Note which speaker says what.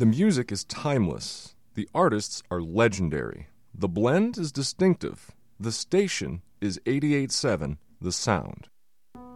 Speaker 1: The music is timeless. The artists are legendary. The blend is distinctive. The station is 88.7 The Sound.